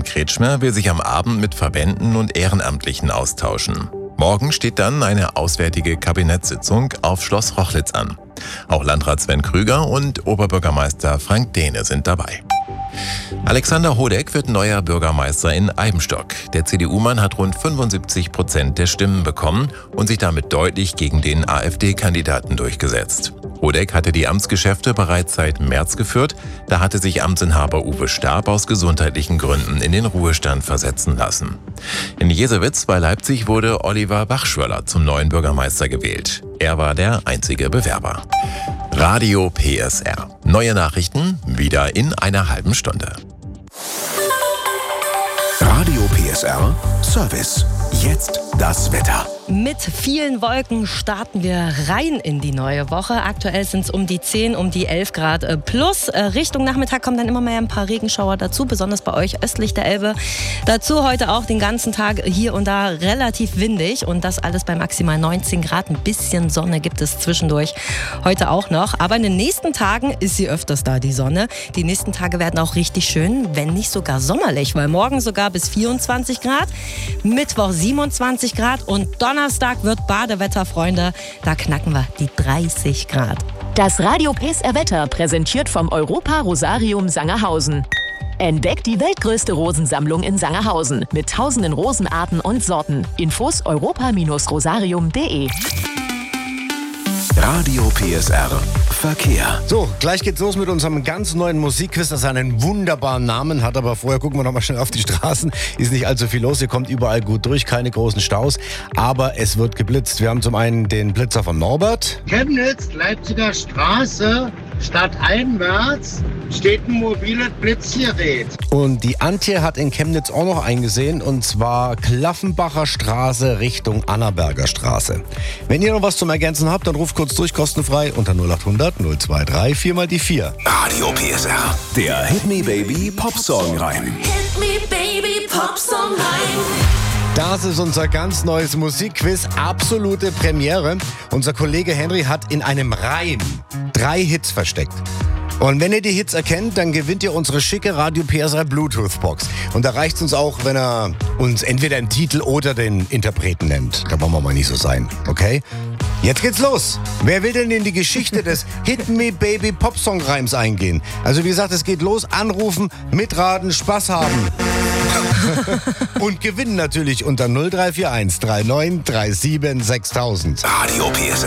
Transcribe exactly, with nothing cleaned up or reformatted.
Kretschmer will sich am Abend mit Verbänden und Ehrenamtlichen austauschen. Morgen steht dann eine auswärtige Kabinettssitzung auf Schloss Rochlitz an. Auch Landrat Sven Krüger und Oberbürgermeister Frank Dehne sind dabei. Alexander Hodeck wird neuer Bürgermeister in Eibenstock. Der C D U-Mann hat rund fünfundsiebzig Prozent der Stimmen bekommen und sich damit deutlich gegen den AfD-Kandidaten durchgesetzt. Hodeck hatte die Amtsgeschäfte bereits seit März geführt. Da hatte sich Amtsinhaber Uwe Stab aus gesundheitlichen Gründen in den Ruhestand versetzen lassen. In Jesewitz bei Leipzig wurde Oliver Bachschwöller zum neuen Bürgermeister gewählt. Er war der einzige Bewerber. Radio P S R. Neue Nachrichten wieder in einer halben Stunde. Radio P S R Service. Jetzt das Wetter. Mit vielen Wolken starten wir rein in die neue Woche. Aktuell sind es um die zehn, um die elf Grad plus. Richtung Nachmittag kommen dann immer mehr ein paar Regenschauer dazu, besonders bei euch östlich der Elbe. Dazu heute auch den ganzen Tag hier und da relativ windig und das alles bei maximal neunzehn Grad. Ein bisschen Sonne gibt es zwischendurch heute auch noch. Aber in den nächsten Tagen ist sie öfters da, die Sonne. Die nächsten Tage werden auch richtig schön, wenn nicht sogar sommerlich, weil morgen sogar bis vierundzwanzig Grad, Mittwoch siebenundzwanzig Grad und Donnerstag Donnerstag wird Badewetter, Freunde. Da knacken wir die dreißig Grad. Das Radio P S R Wetter präsentiert vom Europa Rosarium Sangerhausen. Entdeckt die weltgrößte Rosensammlung in Sangerhausen mit tausenden Rosenarten und Sorten. Infos europa Rosarium punkt de. Radio P S R Verkehr. So, gleich geht's los mit unserem ganz neuen Musikquiz, das einen wunderbaren Namen hat, aber vorher gucken wir noch mal schnell auf die Straßen. Ist nicht allzu viel los, ihr kommt überall gut durch, keine großen Staus, aber es wird geblitzt. Wir haben zum einen den Blitzer von Norbert. Chemnitz, Leipziger Straße, stadteinwärts steht ein mobiles Blitzgerät. Und die Antje hat in Chemnitz auch noch eingesehen, und zwar Klaffenbacher Straße Richtung Annaberger Straße. Wenn ihr noch was zum Ergänzen habt, dann ruft kurz durch, kostenfrei unter null acht hundert null zwei drei vier mal die vier. Radio P S R, der Hit Me Baby Popsong Reim. Hit me baby, Popsong rein. Das ist unser ganz neues Musikquiz, absolute Premiere. Unser Kollege Henry hat in einem Reim drei Hits versteckt. Und wenn ihr die Hits erkennt, dann gewinnt ihr unsere schicke Radio P S R Bluetooth-Box. Und da reicht es uns auch, wenn er uns entweder den Titel oder den Interpreten nennt. Da wollen wir mal nicht so sein, okay? Jetzt geht's los. Wer will denn in die Geschichte des Hit Me Baby Popsong Reims eingehen? Also wie gesagt, es geht los. Anrufen, mitraten, Spaß haben. Und gewinnen natürlich unter null drei vier eins drei neun drei sieben sechstausend. Radio P S R.